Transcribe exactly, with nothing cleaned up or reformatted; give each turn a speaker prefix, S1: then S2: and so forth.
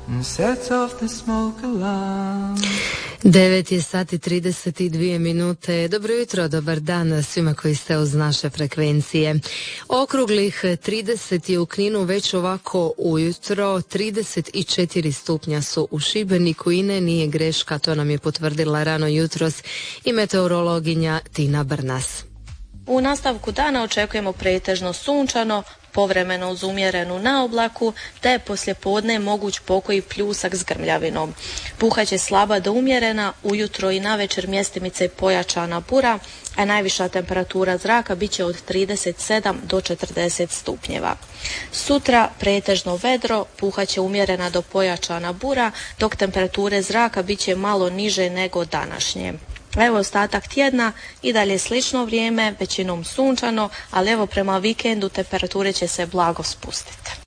S1: and sets off the smoke alarm.
S2: devet je sati trideset dvije minute. Dobro jutro, dobar dan svima koji ste uz naše frekvencije. Okruglih trideset je u Kninu već ovako ujutro, trideset četiri stupnja su u Šibeniku i ne, nije greška, to nam je potvrdila rano jutros i meteorologinja Tina Brnas.
S3: U nastavku dana očekujemo pretežno sunčano, povremeno uz umjerenu naoblaku, te je poslijepodne moguć pokoji pljusak s grmljavinom. Puhaće slaba do umjerena, ujutro i navečer mjestimice pojačana bura, a najviša temperatura zraka bit će od trideset sedam do četrdeset stupnjeva. Sutra pretežno vedro, puhaće umjerena do pojačana bura, dok temperature zraka bit će malo niže nego današnje. Evo ostatak tjedna i dalje slično vrijeme, većinom sunčano, ali evo prema vikendu temperature će se blago spustiti.